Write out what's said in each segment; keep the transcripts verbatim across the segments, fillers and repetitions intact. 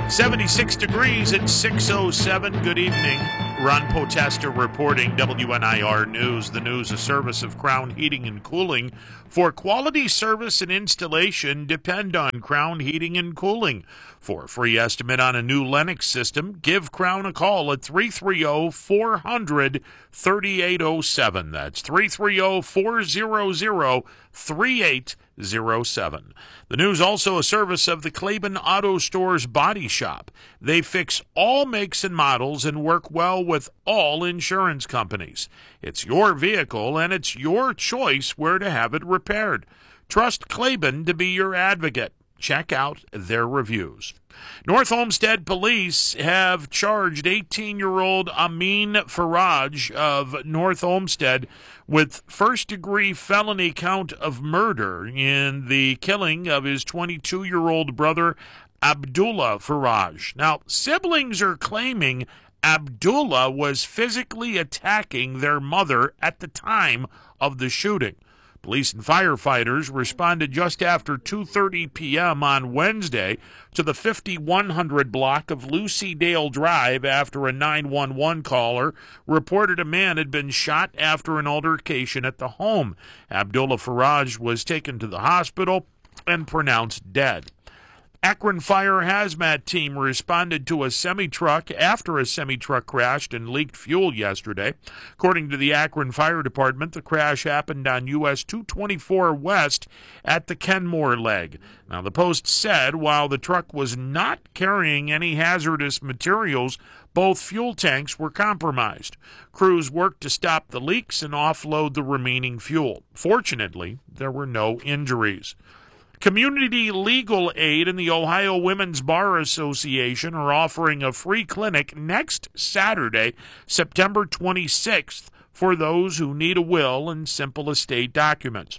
seventy-six degrees at six oh seven. Good evening. Ron Potester reporting, W N I R News. The news, a service of Crown Heating and Cooling. For quality service and installation, depend on Crown Heating and Cooling. For a free estimate on a new Lennox system, give Crown a call at three three zero, four hundred, thirty-eight oh seven. That's three three zero, four hundred, thirty-eight oh seven. The news, also a service of the Claiborne Auto Stores Body Shop. They fix all makes and models and work well with all insurance companies. It's your vehicle and it's your choice where to have it repaired. Trust Claiborne to be your advocate. Check out their reviews. North Olmsted police have charged eighteen-year-old Amin Faraj of North Olmsted with first-degree felony count of murder in the killing of his twenty-two-year-old brother, Abdullah Faraj. Now, siblings are claiming Abdullah was physically attacking their mother at the time of the shooting. Police and firefighters responded just after two thirty p.m. on Wednesday to the fifty-one hundred block of Lucy Dale Drive after a nine one one caller reported a man had been shot after an altercation at the home. Abdullah Faraj was taken to the hospital and pronounced dead. Akron Fire Hazmat Team responded to a semi-truck after a semi-truck crashed and leaked fuel yesterday. According to the Akron Fire Department, the crash happened on U S two twenty-four West at the Kenmore leg. Now, the Post said while the truck was not carrying any hazardous materials, both fuel tanks were compromised. Crews worked to stop the leaks and offload the remaining fuel. Fortunately, there were no injuries. Community Legal Aid and the Ohio Women's Bar Association are offering a free clinic next Saturday, September twenty-sixth, for those who need a will and simple estate documents.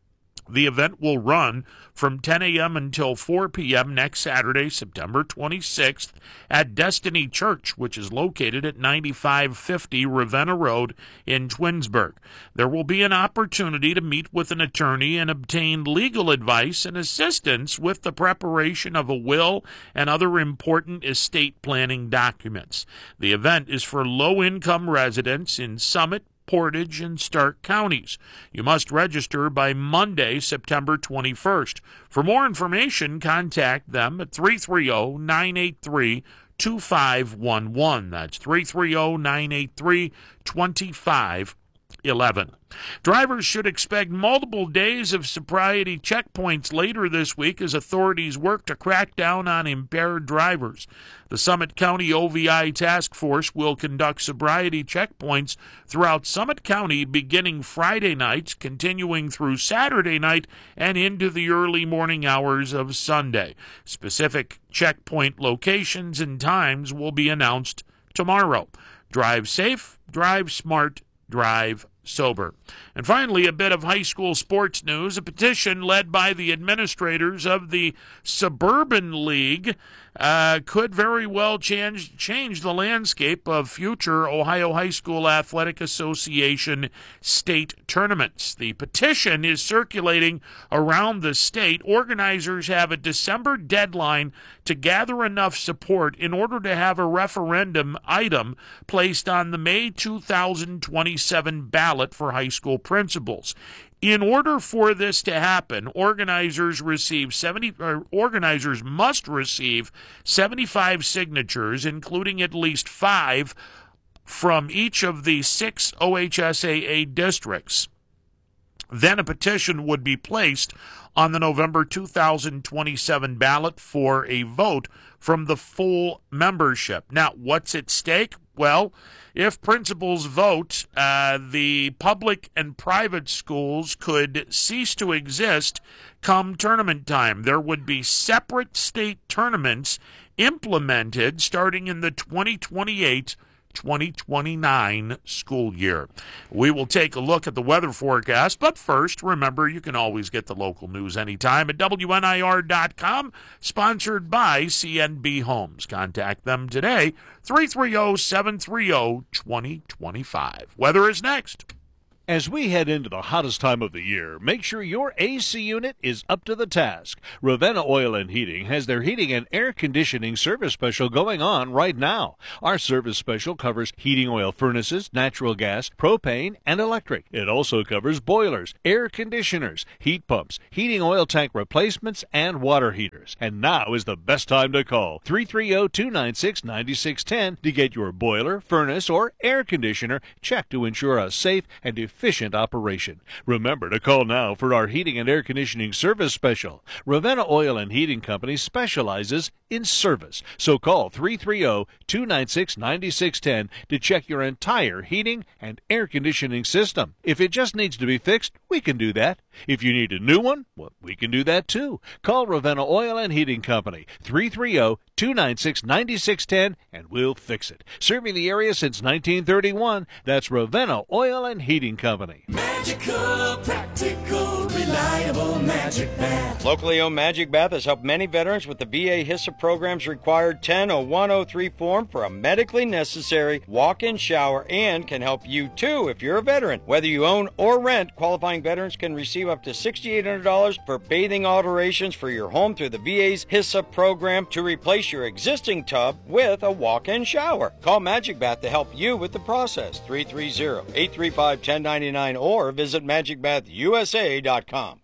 The event will run from ten a.m. until four p.m. next Saturday, September twenty-sixth, at Destiny Church, which is located at ninety-five fifty Ravenna Road in Twinsburg. There will be an opportunity to meet with an attorney and obtain legal advice and assistance with the preparation of a will and other important estate planning documents. The event is for low-income residents in Summit, Portage, and Stark counties. You must register by Monday, September twenty-first. For more information, contact them at three three zero, nine eight three, two five one one. That's three three zero, nine eight three, two five one one. Drivers should expect multiple days of sobriety checkpoints later this week as authorities work to crack down on impaired drivers. The Summit County O V I Task Force will conduct sobriety checkpoints throughout Summit County beginning Friday nights, continuing through Saturday night, and into the early morning hours of Sunday. Specific checkpoint locations and times will be announced tomorrow. Drive safe, drive smart, drive sober. And finally, a bit of high school sports news. A petition led by the administrators of the Suburban League uh, could very well change change the landscape of future Ohio High School Athletic Association state tournaments. The petition is circulating around the state. Organizers have a December deadline to gather enough support in order to have a referendum item placed on the May two thousand twenty-seven ballot for high school principals. In order for this to happen, organizers receive seventy or organizers must receive seventy-five signatures, including at least five from each of the six O H S A A districts. Then a petition would be placed on the November two thousand twenty-seven ballot for a vote from the full membership. Now, what's at stake? Well, if principals vote, uh, the public and private schools could cease to exist come tournament time. There would be separate state tournaments implemented starting in the twenty twenty-eight twenty twenty-nine school year. We will take a look at the weather forecast, but first, remember, you can always get the local news anytime at W N I R dot com, sponsored by C N B Homes. Contact them today, three three zero, seven three zero, two zero two five. Weather is next. As we head into the hottest time of the year, make sure your A C unit is up to the task. Ravenna Oil and Heating has their heating and air conditioning service special going on right now. Our service special covers heating oil furnaces, natural gas, propane, and electric. It also covers boilers, air conditioners, heat pumps, heating oil tank replacements, and water heaters. And now is the best time to call three three zero, two nine six, nine six one zero to get your boiler, furnace, or air conditioner checked to ensure a safe and efficient efficient operation. Remember to call now for our heating and air conditioning service special. Ravenna Oil and Heating Company specializes in service. So call three three zero, two nine six, nine six one zero to check your entire heating and air conditioning system. If it just needs to be fixed, we can do that. If you need a new one, well, we can do that too. Call Ravenna Oil and Heating Company, three three zero, two nine six, nine six one zero, and we'll fix it. Serving the area since nineteen thirty-one, that's Ravenna Oil and Heating Company. Magical, practical, reliable Magic Bath. Locally owned Magic Bath has helped many veterans with the V A HISA program's required ten oh one oh three form for a medically necessary walk-in shower, and can help you too if you're a veteran. Whether you own or rent, qualifying veterans can receive up to six thousand eight hundred dollars for bathing alterations for your home through the V A's HISA program to replace your existing tub with a walk-in shower. Call Magic Bath to help you with the process. three three zero, eight three five, one zero nine nine or visit magic bath u s a dot com.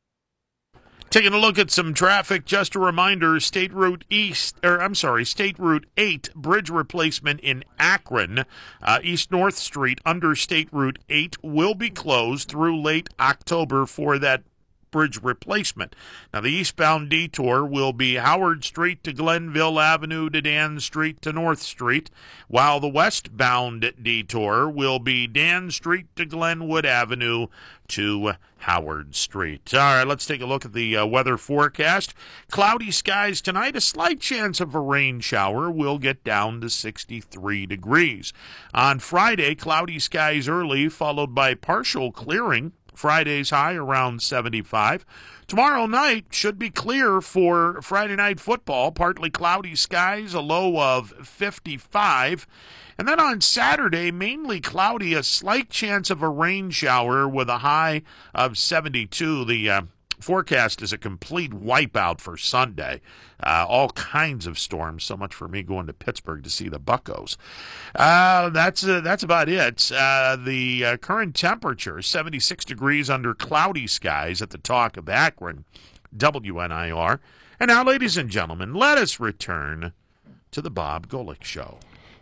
Taking a look at some traffic, just a reminder, State Route East, or I'm sorry, State Route eight bridge replacement in Akron, uh, East North Street under State Route eight will be closed through late October for that bridge replacement. Now, the eastbound detour will be Howard Street to Glenville Avenue to Dan Street to North Street, while the westbound detour will be Dan Street to Glenwood Avenue to Howard Street. All right, let's take a look at the uh, weather forecast. Cloudy skies tonight. A slight chance of a rain shower will get down to sixty-three degrees. On Friday, cloudy skies early, followed by partial clearing. Friday's high around seventy-five. Tomorrow night should be clear for Friday night football. Partly cloudy skies, a low of fifty-five. And then on Saturday, mainly cloudy, a slight chance of a rain shower with a high of seventy-two. The uh, forecast is a complete wipeout for Sunday. Uh, all kinds of storms. So much for me going to Pittsburgh to see the Buccos. Uh, that's uh, that's about it. Uh, the uh, current temperature is seventy-six degrees under cloudy skies at the Talk of Akron, W N I R. And now, ladies and gentlemen, let us return to the Bob Golick Show.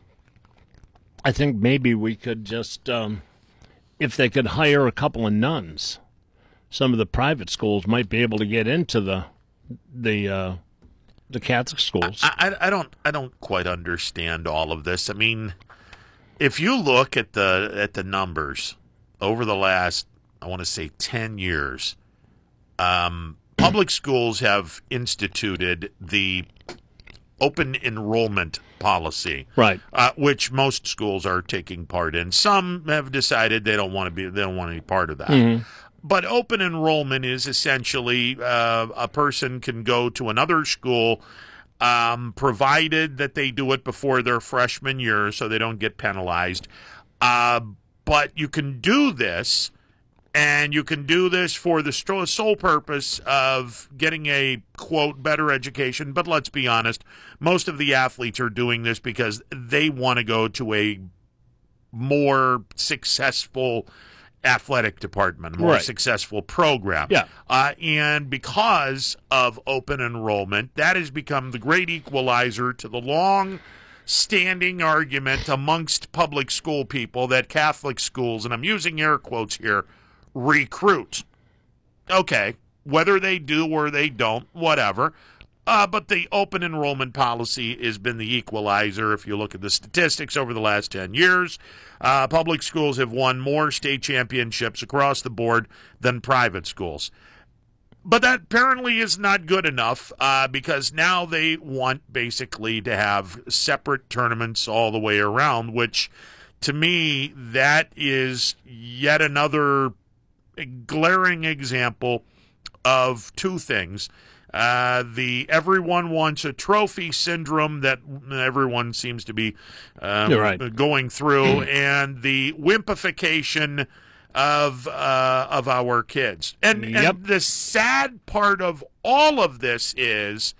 I think maybe we could just, um, if they could hire a couple of nuns, some of the private schools might be able to get into the the uh, the Catholic schools. I, I, I don't I don't quite understand all of this. I mean, if you look at the at the numbers over the last, I want to say ten years, um, public schools have instituted the open enrollment policy, right? Uh, which most schools are taking part in. Some have decided they don't want to be they don't want to be part of that. Mm-hmm. But open enrollment is essentially uh, a person can go to another school, um, provided that they do it before their freshman year, so they don't get penalized. Uh, but you can do this, and you can do this for the sole purpose of getting a, quote, better education. But let's be honest, most of the athletes are doing this because they want to go to a more successful athletic department, a more right. successful program. Yeah. Uh, and because of open enrollment, that has become the great equalizer to the long standing argument amongst public school people that Catholic schools, and I'm using air quotes here, recruit. Okay, whether they do or they don't, whatever. Uh, but the open enrollment policy has been the equalizer. If you look at the statistics over the last ten years, uh, public schools have won more state championships across the board than private schools. But that apparently is not good enough uh, because now they want basically to have separate tournaments all the way around, which to me, that is yet another glaring example of two things. Uh, the everyone wants a trophy syndrome that everyone seems to be um, right. going through, and the wimpification of uh, of our kids. And, Yep. and the sad part of all of this is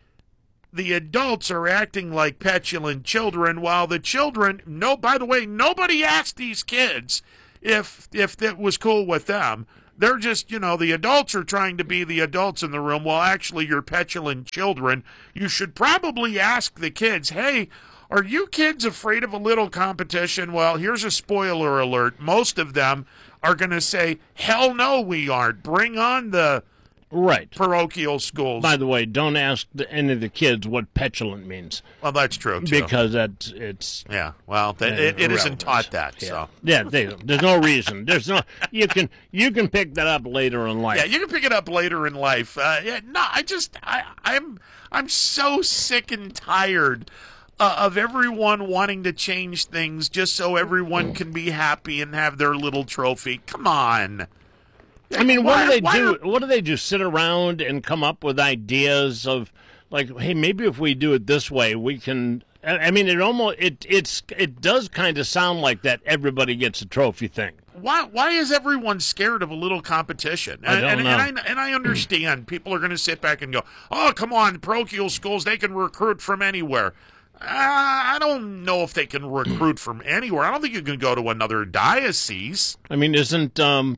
the adults are acting like petulant children, while the children, no, by the way, nobody asked these kids if if it was cool with them. They're just, you know, the adults are trying to be the adults in the room, while actually you're petulant children. You should probably ask the kids, hey, are you kids afraid of a little competition? Well, here's a spoiler alert. Most of them are going to say, hell no, we aren't. Bring on the Right. parochial schools. By the way, don't ask the, any of the kids what petulant means, Well, that's true, too. because that's it's Yeah, well, th- uh, it, it isn't irrelevant. taught that, Yeah. so. Yeah, they, there's no reason. There's no you can you can pick that up later in life. Yeah, you can pick it up later in life. Uh, yeah, no, I just, I, I'm, I'm so sick and tired uh, of everyone wanting to change things just so everyone can be happy and have their little trophy. Come on. I mean, what Why- do they why do? are- What do they do? Sit around and come up with ideas of, like, hey, maybe if we do it this way, we can. I I mean, it almost it it's it does kind of sound like that. Everybody gets a trophy thing. Why why is everyone scared of a little competition? I don't and, know. and, I, and I understand people are going to sit back and go, oh, come on, parochial schools, they can recruit from anywhere. Uh, I don't know if they can recruit from anywhere. I don't think you can go to another diocese. I mean, isn't um,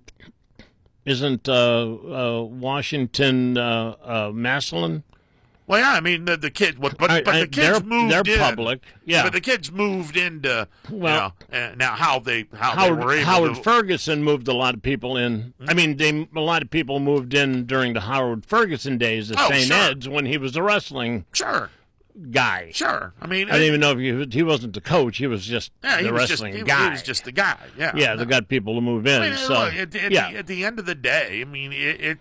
isn't uh, uh, Washington uh, uh, Massillon? Well, yeah, I mean, the, the kids, but, but, I- but I- the kids they're- moved they're in. public, yeah. But the kids moved into, Well- you know, uh, now how they, how Howard, they were able Howard to. Ferguson moved a lot of people in. I mean, they a lot of people moved in during the Howard Ferguson days at Oh, Saint sure. Ed's when he was a wrestling Sure, guy. sure. I mean, I didn't even know if he was, he wasn't the coach. He was just yeah, he the was just, wrestling he, guy. he was just the guy. Yeah. yeah, they got people to move in. I mean, so look, at, at, yeah, the, at the end of the day, I mean, it. it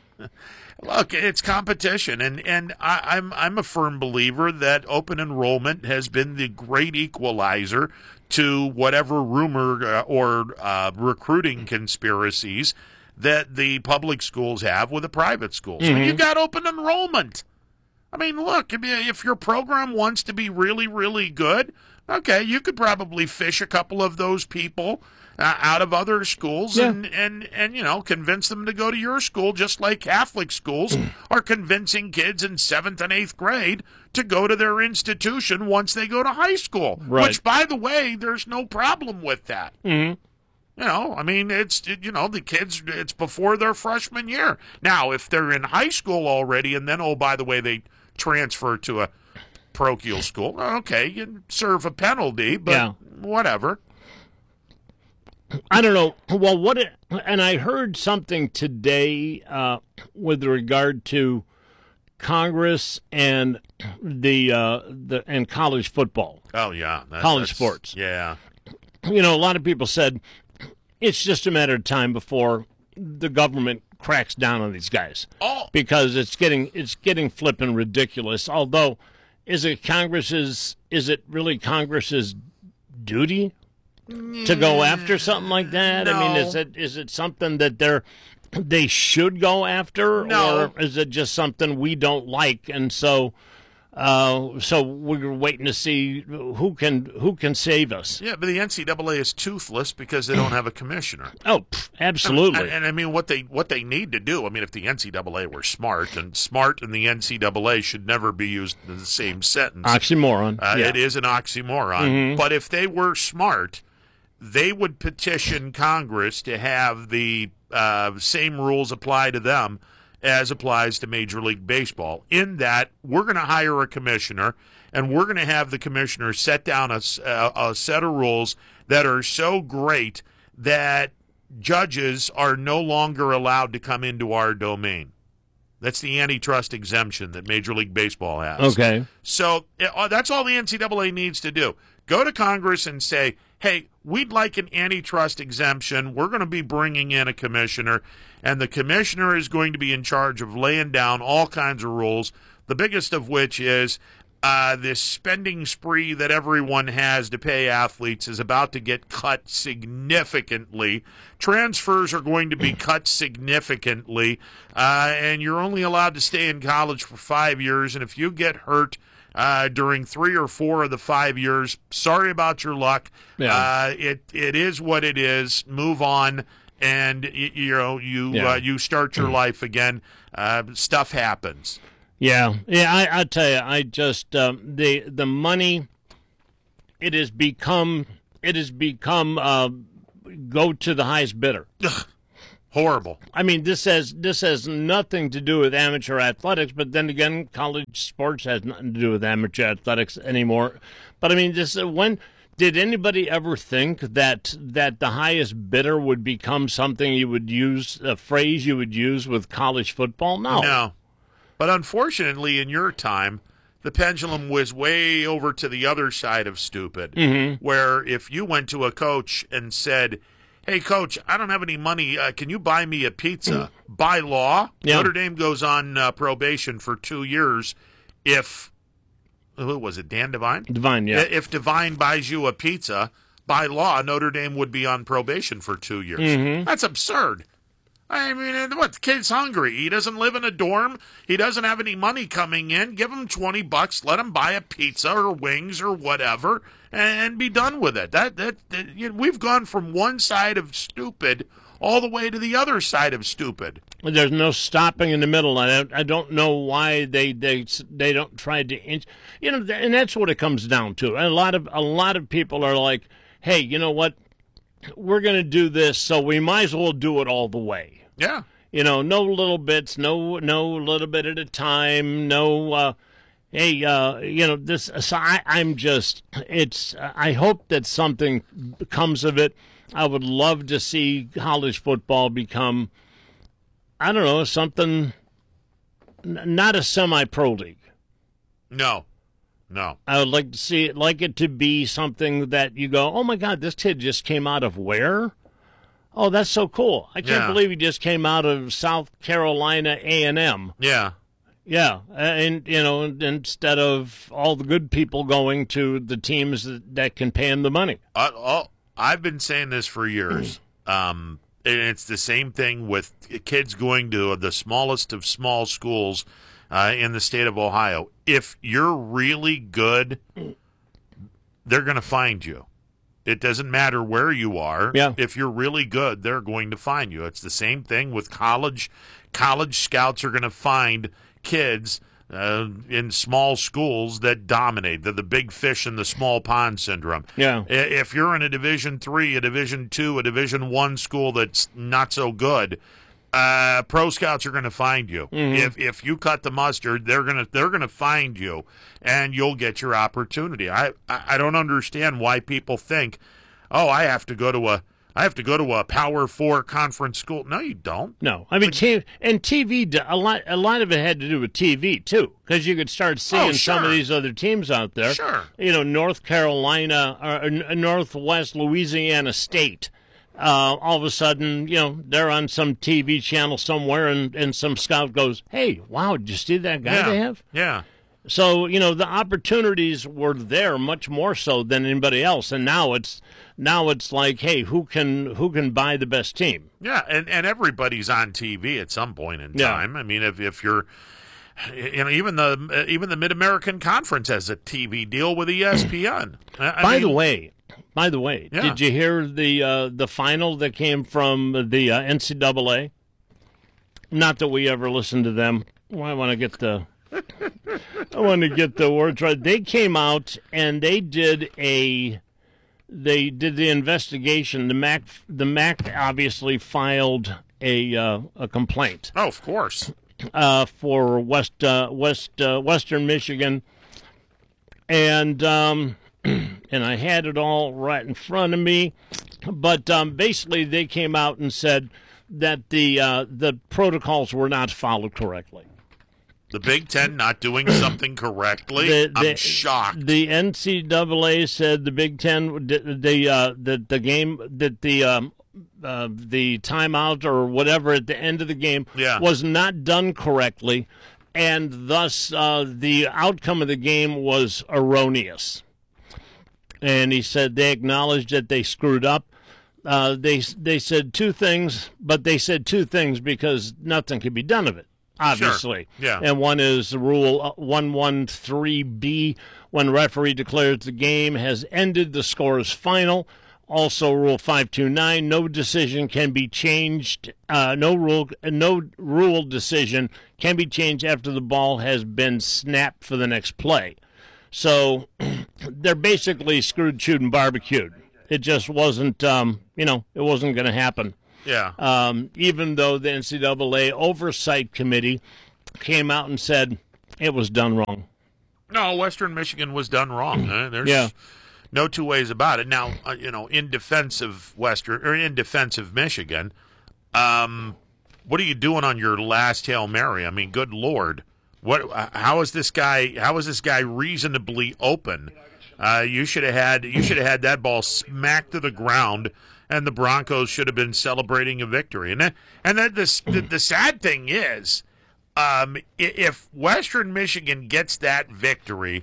look, it's competition, and and I, I'm I'm a firm believer that open enrollment has been the great equalizer to whatever rumor uh, or uh, recruiting conspiracies that the public schools have with the private schools. When you got open enrollment. I mean, look, if, you- if your program wants to be really, really good, okay, you could probably fish a couple of those people uh, out of other schools Yeah. and, and, and, you know, convince them to go to your school, just like Catholic schools are convincing kids in seventh and eighth grade to go to their institution once they go to high school. Right. Which, by the way, there's no problem with that. Mhm. You know, I mean, it's, it- you know, the kids, it's before their freshman year. Now, if they're in high school already and then, oh, by the way, they transfer to a parochial school, okay, you serve a penalty, but Yeah. whatever. I don't know. Well, what? It, and I heard something today uh, with regard to Congress and the uh, the and college football. Oh, yeah. That, College that's- sports. Yeah. You know, a lot of people said it's just a matter of time before the government cracks down on these guys. Oh, Because it's getting it's getting flippin' ridiculous. Although, is it Congress's? Is it really Congress's duty to go after something like that? I mean, No. is it is it something that they're they should go after, No. or is it just something we don't like, and so uh, so we're waiting to see who can who can save us? yeah, but the N C double A is toothless because they don't have a commissioner. Oh, pff, absolutely. And, and I mean, what they what they need to do. I mean, if the N C double A were smart, and smart and the N C double A should never be used in the same sentence. Oxymoron. Uh, yeah. It is an oxymoron. But if they were smart, they would petition Congress to have the uh, same rules apply to them as applies to Major League Baseball, in that we're going to hire a commissioner, and we're going to have the commissioner set down a, s- a- a set of rules that are so great that judges are no longer allowed to come into our domain. That's the antitrust exemption that Major League Baseball has. Okay. So uh, that's all the N C double A needs to do. Go to Congress and say, hey, we'd like an antitrust exemption. We're going to be bringing in a commissioner, and the commissioner is going to be in charge of laying down all kinds of rules, the biggest of which is uh, this spending spree that everyone has to pay athletes is about to get cut significantly. Transfers are going to be cut significantly, uh, and you're only allowed to stay in college for five years, and if you get hurt uh, during three or four of the five years, sorry about your luck. Yeah. Uh, it it is what it is. Move on, and y- you know you Yeah. uh, you start your life again. Uh, stuff happens. Yeah, yeah. I, I tell you, I just um, the the money. It has become. It has become. Uh, go to the highest bidder. Ugh, horrible. I mean, this has this has nothing to do with amateur athletics. But then again, college sports has nothing to do with amateur athletics anymore. But I mean, this uh, when did anybody ever think that that the highest bidder would become something you would use, a phrase you would use with college football? No. No. But unfortunately, in your time, the pendulum was way over to the other side of stupid, Mm-hmm. where if you went to a coach and said, hey, coach, I don't have any money. Uh, can you buy me a pizza? By law, Yeah. Notre Dame goes on uh, probation for two years if, who was it, Dan Devine? Divine, yeah. If Devine buys you a pizza, by law, Notre Dame would be on probation for two years. Mm-hmm. That's absurd. I mean, what, the kid's hungry. He doesn't live in a dorm. He doesn't have any money coming in. Give him twenty bucks. Let him buy a pizza or wings or whatever and be done with it. That, that, that you know, we've gone from one side of stupid all the way to the other side of stupid. There's no stopping in the middle. I don't, I don't know why they, they they don't try to inch. You know, and that's what it comes down to. A lot of a lot of people are like, hey, you know what? We're going to do this, so we might as well do it all the way. Yeah. You know, no little bits, no no little bit at a time, no. Uh, hey, uh, you know this. So I, I'm just. It's. I hope that something comes of it. I would love to see college football become, I don't know, something. N- not a semi-pro league. No. No. I would like to see it, like it to be something that you go, oh my God, this kid just came out of where? Oh, that's so cool! I can't Yeah. believe he just came out of South Carolina A and M. Yeah. Yeah, and you know, instead of all the good people going to the teams that, that can pay him the money. Uh, oh, I've been saying this for years. Um, and it's the same thing with kids going to the smallest of small schools uh, in the state of Ohio. If you're really good, they're going to find you. It doesn't matter where you are. Yeah. If you're really good, they're going to find you. It's the same thing with college. College scouts are going to find kids uh, in small schools that dominate. They're the big fish in the small pond syndrome. Yeah. I- If you're in a Division three, a Division two, a Division one school that's not so good, uh, pro scouts are going to find you. Mm-hmm. If if you cut the mustard, they're gonna they're gonna find you, and you'll get your opportunity. I I I don't understand why people think, oh, I have to go to a I have to go to a Power Four conference school. No, you don't. No, I mean, t- and T V, d- a lot, a lot of it had to do with T V too, because you could start seeing Oh, some of sure. these other teams out there. Sure. You know, North Carolina or uh, Northwest Louisiana State. Uh, all of a sudden, you know, they're on some T V channel somewhere, and, and some scout goes, "Hey, wow, did you see that guy Yeah. they have?" Yeah. So, you know, the opportunities were there much more so than anybody else, and now it's now it's like, hey, who can who can buy the best team? Yeah, and, and everybody's on T V at some point in Yeah. time. I mean, if if you're, you know, even the even the Mid American Conference has a T V deal with E S P N. I- I By mean, the way, by the way, Yeah. did you hear the uh, the final that came from the uh, N C double A? Not that we ever listened to them. Well, I want to get the I want to get the words right. They came out and they did a they did the investigation. The M A C the M A C obviously filed a uh, a complaint oh, of course. uh, for West uh, West uh, Western Michigan, and um, and I had it all right in front of me, but um, basically they came out and said that the uh, the protocols were not followed correctly. The Big Ten not doing something correctly. The, the, I'm shocked. The N C double A said the Big Ten the the uh, the, the game that the um, uh, the timeout or whatever at the end of the game Yeah. was not done correctly, and thus uh, the outcome of the game was erroneous. And he said they acknowledged that they screwed up. Uh, they they said two things, but they said two things because nothing could be done of it, obviously. Sure. Yeah. And one is Rule one thirteen B, when referee declares the game has ended, the score is final. Also, Rule five twenty-nine, no decision can be changed. Uh, no rule, no rule decision can be changed after the ball has been snapped for the next play. So they're basically screwed, chewed, and barbecued. It just wasn't, um, you know, it wasn't going to happen. Yeah. Um, even though the N C double A Oversight Committee came out and said it was done wrong. No, Western Michigan was done wrong. Uh, there's Yeah. no two ways about it. Now, uh, you know, in defense of Western or in defense of Michigan, um, what are you doing on your last Hail Mary? I mean, good Lord, what? How is this guy? How is this guy reasonably open? Uh, you should have had you should have had that ball smacked to the ground, and the Broncos should have been celebrating a victory. And that, and that the, the the sad thing is, um, if Western Michigan gets that victory,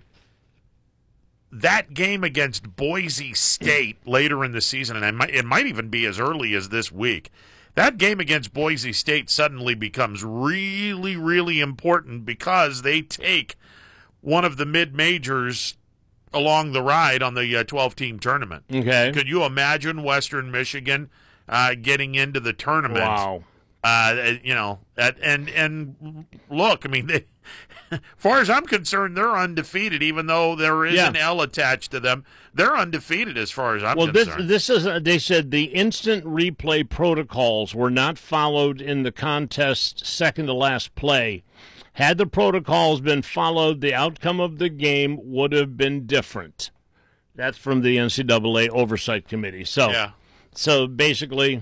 that game against Boise State later in the season, and it might, it might even be as early as this week, that game against Boise State suddenly becomes really, really important because they take one of the mid-majors along the ride on the twelve-team tournament. Okay. Could you imagine Western Michigan uh, getting into the tournament? Wow. Uh, you know, at, and and look, I mean, they, as far as I'm concerned, they're undefeated, even though there is Yeah. an L attached to them. They're undefeated as far as I'm Well, this concerned. this is uh, they said the instant replay protocols were not followed in the contest's second to last play. Had the protocols been followed, the outcome of the game would have been different. That's from the N C double A Oversight Committee. So, yeah, so basically,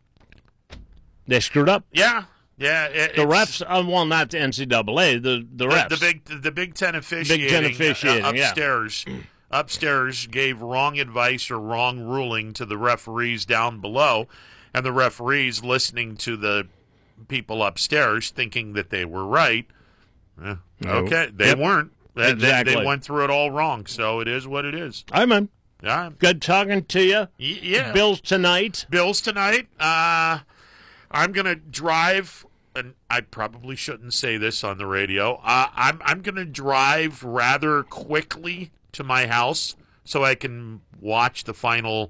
they screwed up. yeah, yeah. It, The it's- refs, uh, well, not the N C double A, the the the, refs. the big the Big Ten officiating, Big Ten officiating, uh, yeah. upstairs. Upstairs gave wrong advice or wrong ruling to the referees down below, and the referees listening to the people upstairs thinking that they were right. Eh, No. Okay, they Yep. weren't. They, they- Exactly. they went through it all wrong, so it is what it is. Hi, man. Yeah, Good talking to you. Y- yeah. Bills tonight. Bills tonight. Uh, I'm gonna drive, and I probably shouldn't say this on the radio. Uh, I'm I'm gonna drive rather quickly to my house so I can watch the final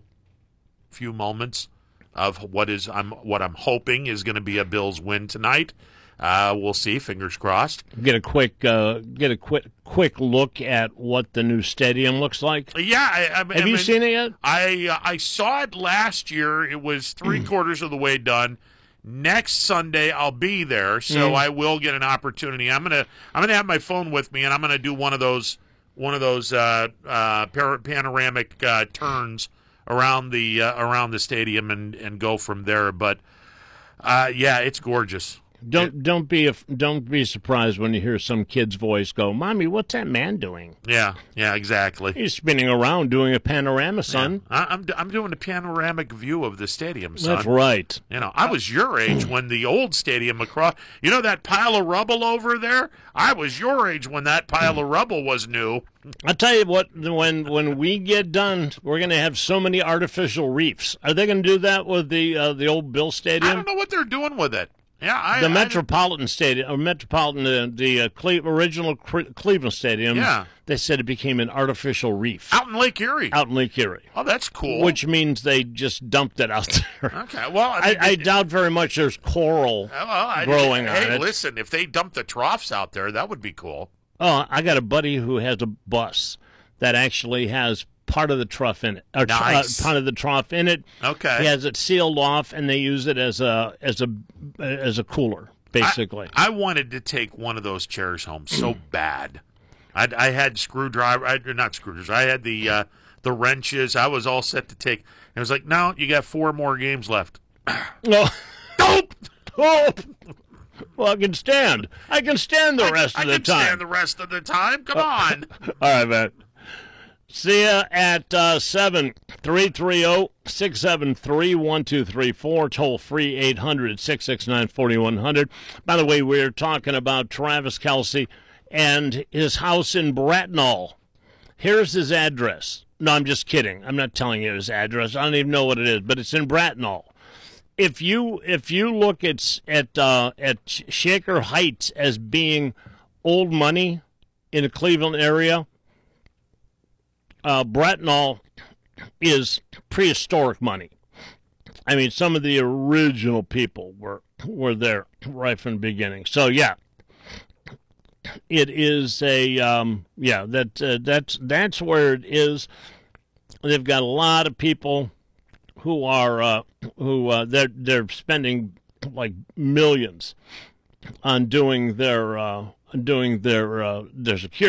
few moments of what is I'm what I'm hoping is going to be a Bills win tonight. Uh, we'll see. Fingers crossed. Get a quick uh, get a quick quick look at what the new stadium looks like. Yeah, I, I, Have I you mean, seen it yet? I uh, I saw it last year. It was three quarters of the way done. Next Sunday I'll be there, so Mm. I will get an opportunity. I'm gonna I'm gonna have my phone with me, and I'm gonna do one of those one of those uh, uh, par- panoramic uh, turns around the uh, around the stadium and, and go from there. But uh, yeah, it's gorgeous. Don't don't be af- don't be surprised when you hear some kid's voice go, "Mommy, what's that man doing?" Yeah, yeah, exactly. He's spinning around doing a panorama, son. I, I'm I'm doing a panoramic view of the stadium, son. That's right. You know, I was your age when the old stadium across, you know that pile of rubble over there? I was your age when that pile of rubble was new. I'll tell you what, when when we get done, we're going to have so many artificial reefs. Are they going to do that with the uh, the old Bill I Stadium? don't know what they're doing with it. Yeah, I, The I- Metropolitan Stadium, or Metropolitan, uh, the uh, Cle- original Cle- Cleveland Stadium, Yeah. they said it became an artificial reef out in Lake Erie. out in Lake Erie, Oh, that's cool. which means they just dumped it out there. Okay, well, I, I, mean, I it- doubt very much there's coral well, I- growing on Hey, it. listen, if they dump the troughs out there, that would be cool. Oh, I got a buddy who has a bus that actually has part of the trough in it, or tr- Nice. uh, part of the trough in it. Okay. He has it sealed off, and they use it as a as a as a cooler, basically. I, I wanted to take one of those chairs home so bad. I, I had screwdriver, I, not screwdrivers. I had the uh, the wrenches. I was all set to take. And it was like, no, you got four more games left. No. Nope. Oh, well, I can stand. I can stand the rest I, of I the can time. stand the rest of the time. Come on. All right, man. See ya at uh, seven. three three zero, six seven three, one two three four. Toll free eight hundred, six six nine, four one zero zero. By the way, we're talking about Travis Kelce and his house in Bracknell. Here's his address. No, I'm just kidding. I'm not telling you his address. I don't even know what it is, but it's in Bracknell. If you if you look at at uh, at Shaker Heights as being old money in the Cleveland area, uh, Bracknell is prehistoric money. I mean, some of the original people were were there right from the beginning. So yeah, it is a um, yeah that uh, that's that's where it is. They've got a lot of people who are uh, who uh, they're they're spending like millions on doing their uh, doing their uh, their security.